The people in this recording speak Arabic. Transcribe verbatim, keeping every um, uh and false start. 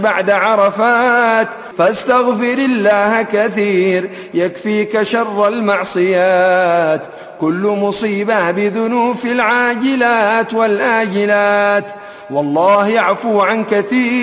بعد عرفات، فاستغفر الله كثير يكفيك شر المعصيات. كل مصيبة بذنوب العاجلات والآجلات، والله يعفو عن كثير.